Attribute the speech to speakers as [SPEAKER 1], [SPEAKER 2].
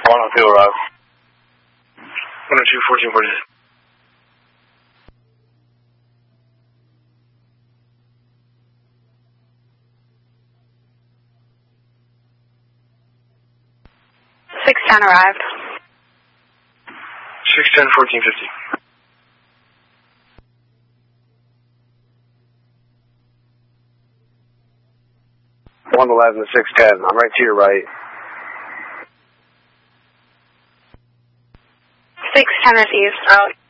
[SPEAKER 1] 102 arrive.
[SPEAKER 2] 102, 1440.
[SPEAKER 3] Arrived.
[SPEAKER 2] 610, 1450.
[SPEAKER 1] 111 to 610. I'm right to your right.
[SPEAKER 3] 610 received. Out.